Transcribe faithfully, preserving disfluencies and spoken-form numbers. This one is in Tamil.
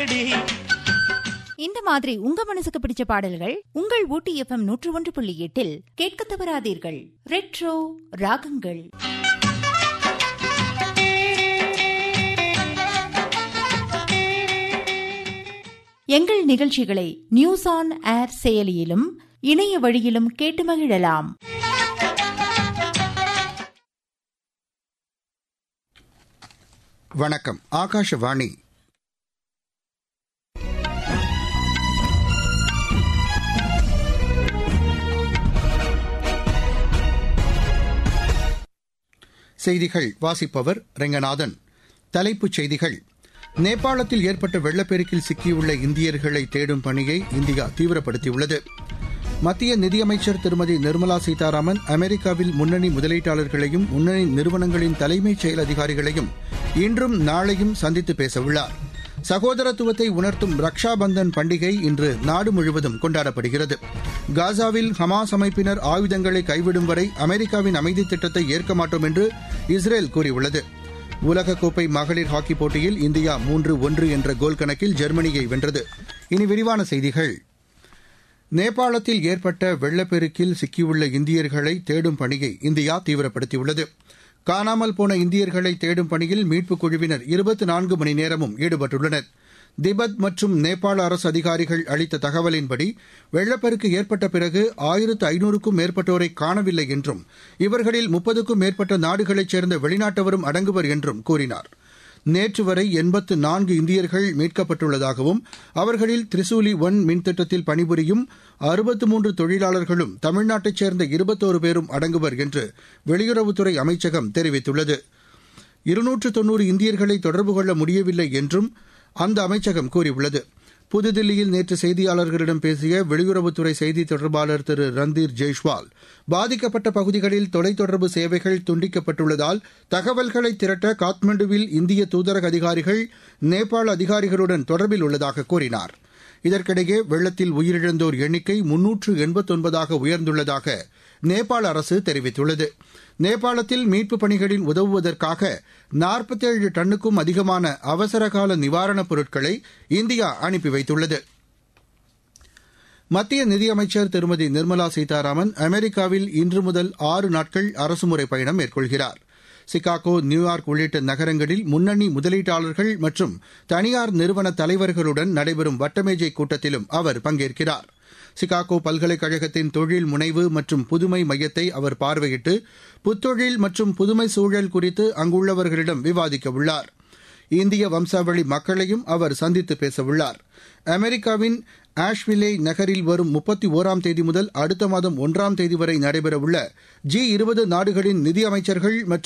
இந்த மாதிரி உங்க மனசுக்கு பிடிச்ச பாடல்கள் உங்கள் ஊட்டி எஃப்எம் நூற்று ஒன்று புள்ளி எட்டில் கேட்க தவறாதீர்கள். ரெட்ரோ ராகங்கள். எங்கள் நிகழ்ச்சிகளை நியூஸ் ஆன் ஏர் செயலியிலும் இணைய வழியிலும் கேட்டு மகிழலாம். வணக்கம். ஆகாஷவாணி. செய்திகள் வாசிப்பவர் ரெங்கநாதன். தலைப்புச் செய்திகள். நேபாளத்தில் ஏற்பட்ட வெள்ளப்பெருக்கில் சிக்கியுள்ள இந்தியர்களை தேடும் பணியை இந்தியா தீவிரப்படுத்தியுள்ளது. மத்திய நிதியமைச்சர் திருமதி நிர்மலா சீதாராமன் அமெரிக்காவில் முன்னணி முதலீட்டாளர்களையும் முன்னணி நிறுவனங்களின் தலைமைச் செயல் அதிகாரிகளையும் இன்றும் நாளையும் சந்தித்து பேசவுள்ளார். சகோதரத்துவத்தை உணர்த்தும் ரக்ஷா பந்தன் பண்டிகை இன்று நாடு முழுவதும் கொண்டாடப்படுகிறது. காசாவில் ஹமாஸ் அமைப்பினர் ஆயுதங்களை கைவிடும் வரை அமெரிக்காவின் அமைதி திட்டத்தை ஏற்க மாட்டோம் என்று இஸ்ரேல் கூறியுள்ளது. உலகக்கோப்பை மகளிர் ஹாக்கிப் போட்டியில் இந்தியா மூன்று ஒன்று என்ற கோல் கணக்கில் ஜெர்மனியை வென்றது. இனி விரிவான செய்திகள். நேபாளத்தில் ஏற்பட்ட வெள்ளப்பெருக்கில் சிக்கியுள்ள இந்தியர்களை தேடும் பணியை இந்தியா தீவிரப்படுத்தியுள்ளது. காணாமல் போன இந்தியர்களை தேடும் பணியில் மீட்புக் குழுவினர் இருபத்தி நான்கு மணி நேரமும் ஈடுபட்டுள்ளனர். திபெத் மற்றும் நேபாள அரசு அதிகாரிகள் அளித்த தகவலின்படி வெள்ளப்பெருக்கு ஏற்பட்ட பிறகு ஆயிரத்து ஐநூறுக்கும் மேற்பட்டோரை காணவில்லை என்றும் இவர்களில் முப்பதுக்கும் மேற்பட்ட நாடுகளைச் சேர்ந்த வெளிநாட்டவரும் அடங்குவர் என்றும் கூறினார். நேற்று வரை எண்பத்து நான்கு இந்தியர்கள் மீட்கப்பட்டுள்ளதாகவும் அவர்களில் திரிசூலி ஒன் மின்திட்டத்தில் பணிபுரியும் அறுபத்து மூன்று தொழிலாளர்களும் தமிழ்நாட்டைச் சேர்ந்த இருபத்தோரு பேரும் அடங்குவர் என்று வெளியுறவுத்துறை அமைச்சகம் தெரிவித்துள்ளது. இருநூற்று தொன்னூறு இந்தியர்களை தொடர்பு கொள்ள முடியவில்லை என்றும் அந்த அமைச்சகம் கூறியுள்ளது. புதுதில்லியில் நேற்று செய்தியாளர்களிடம் பேசிய வெளியுறவுத்துறை செய்தி தொடர்பாளர் திரு ரந்தீர் ஜெய்ஷ்வால், பாதிக்கப்பட்ட பகுதிகளில் தொலைத்தொடர்பு சேவைகள் துண்டிக்கப்பட்டுள்ளதால் தகவல்களை திரட்ட காத்மண்டுவில் இந்திய தூதரக அதிகாரிகள் நேபாள அதிகாரிகளுடன் தொடர்பில் உள்ளதாக கூறினார். இதற்கிடையே வெள்ளத்தில் உயிரிழந்தோர் எண்ணிக்கை முன்னூற்று எண்பத்தொன்பதாக உயர்ந்துள்ளதாக நேபாள அரசு தெரிவித்துள்ளது. நேபாளத்தில் மீட்புப் பணிகளில் உதவுவதற்காக நாற்பத்தேழு டன்னுக்கும் அதிகமான அவசரகால நிவாரணப் பொருட்களை இந்தியா அனுப்பி வைத்துள்ளது. மத்திய நிதியமைச்சர் திருமதி நிர்மலா சீதாராமன் அமெரிக்காவில் இன்று முதல் ஆறு நாட்கள் அரசுமுறை பயணம் மேற்கொள்கிறார். சிகாகோ, நியூயார்க் உள்ளிட்ட நகரங்களில் முன்னணி முதலீட்டாளர்கள் மற்றும் தனியார் நிறுவன தலைவர்களுடன் நடைபெறும் வட்டமேஜை கூட்டத்திலும் அவர் பங்கேற்கிறார். சிகாகோ பல்கலைக்கழகத்தின் தொழில் முனைவு மற்றும் புதுமை மையத்தை அவர் பார்வையிட்டு புத்தொழில் மற்றும் புதுமை சூழல் குறித்து அங்குள்ளவர்களிடம் விவாதிக்க உள்ளார். இந்திய வம்சாவளி மக்களையும் அவர் சந்தித்து பேசவுள்ளார். அமெரிக்காவின் ஆஷ்விலே நகரில் வரும் முப்பத்தி ஓராம் தேதி முதல் அடுத்த மாதம் ஒன்றாம் தேதி வரை நடைபெறவுள்ள ஜி இருபது நாடுகளின் நிதியமைச்சர்கள் மற்றும்